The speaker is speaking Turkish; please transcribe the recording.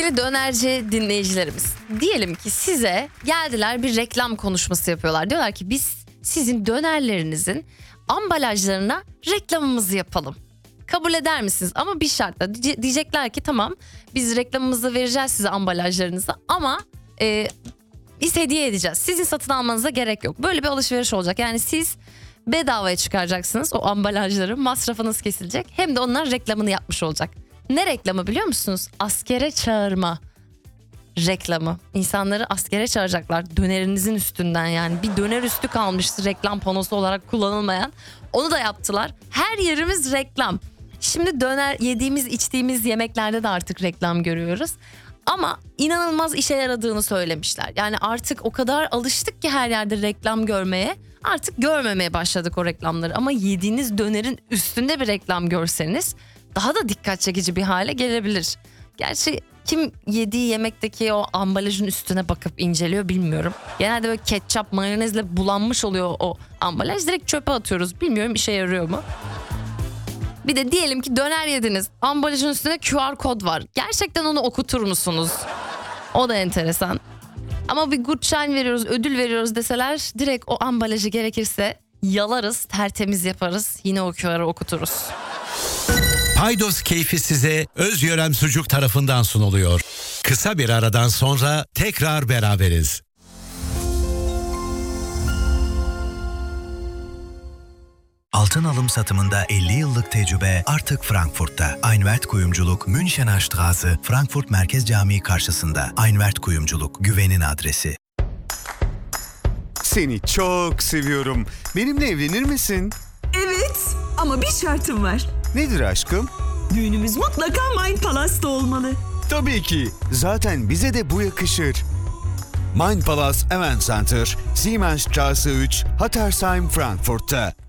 Sevgili dönerci dinleyicilerimiz, diyelim ki size geldiler, bir reklam konuşması yapıyorlar. Diyorlar ki biz sizin dönerlerinizin ambalajlarına reklamımızı yapalım. Kabul eder misiniz? Ama bir şartla. Diyecekler ki tamam, biz reklamımızı vereceğiz size, ambalajlarınızı, ama biz hediye edeceğiz. Sizin satın almanıza gerek yok. Böyle bir alışveriş olacak. Yani siz bedavaya çıkaracaksınız o ambalajları, masrafınız kesilecek. Hem de onlar reklamını yapmış olacak. Ne reklamı biliyor musunuz? Askere çağırma reklamı. İnsanları askere çağıracaklar dönerinizin üstünden, yani bir döner üstü kalmıştı reklam panosu olarak kullanılmayan. Onu da yaptılar. Her yerimiz reklam. Şimdi döner yediğimiz içtiğimiz yemeklerde de artık reklam görüyoruz. Ama inanılmaz işe yaradığını söylemişler. Yani artık o kadar alıştık ki her yerde reklam görmeye, artık görmemeye başladık o reklamları. Ama yediğiniz dönerin üstünde bir reklam görseniz daha da dikkat çekici bir hale gelebilir. Gerçi kim yediği yemekteki o ambalajın üstüne bakıp inceliyor bilmiyorum. Genelde böyle ketçap, mayonezle bulanmış oluyor o ambalaj. Direkt çöpe atıyoruz. Bilmiyorum işe yarıyor mu? Bir de diyelim ki döner yediniz. Ambalajın üstünde QR kod var. Gerçekten onu okutur musunuz? O da enteresan. Ama bir Gutschein veriyoruz, ödül veriyoruz deseler direkt o ambalajı gerekirse yalarız, tertemiz yaparız. Yine o QR'ı okuturuz. Paydos keyfi size Özgören Sucuk tarafından sunuluyor. Kısa bir aradan sonra tekrar beraberiz. Altın alım satımında 50 yıllık tecrübe artık Frankfurt'ta. Einwert Kuyumculuk, Münchener Straße, Frankfurt Merkez Camii karşısında. Einwert Kuyumculuk, güvenin adresi. Seni çok seviyorum. Benimle evlenir misin? Evet, ama bir şartım var. Nedir aşkım? Düğünümüz mutlaka Mind Palace'ta olmalı. Tabii ki. Zaten bize de bu yakışır. Mind Palace Event Center, Siemensstraße 3, Hattersheim, Frankfurt'ta.